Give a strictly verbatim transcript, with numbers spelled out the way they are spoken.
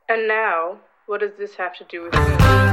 And now, what does this have to do with me?